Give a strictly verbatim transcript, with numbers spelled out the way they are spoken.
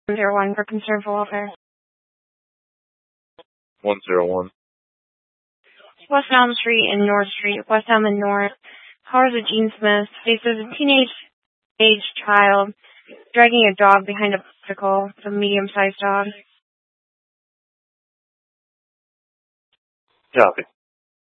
zero one for concern for welfare. one zero one. West Elm Street and North Street, West Elm and North. Cars of Gene Smith faces a teenage-age child dragging a dog behind a bicycle. It's a medium-sized dog. Copy.